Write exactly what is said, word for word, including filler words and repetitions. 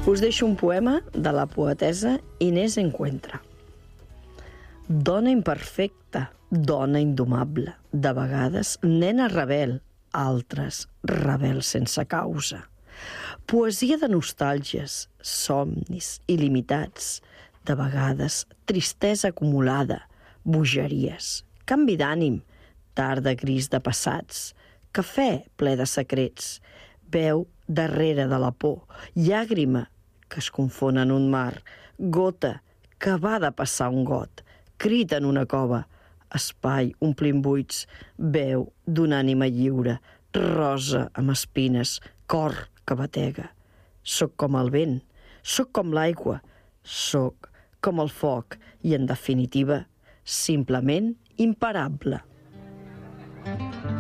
Us deixo un poema de la poetessa Inés Encuentra. Dona imperfecta, dona indomable, de vegades nena rebel, altres rebel sense causa. Poesia de nostàlgies, somnis il·limitats, de vegades tristesa acumulada, bogeries, canvi d'ànim, tarda gris de passats, cafè ple de secrets, veu darrere de la por, llàgrima que es confon en un mar, gota que va de passar un got, crit en una cova, espai omplint buits, veu d'una ànima lliure, rosa amb espines, cor que batega. Soc com el vent, soc com l'aigua, soc com el foc i, en definitiva, simplement imparable.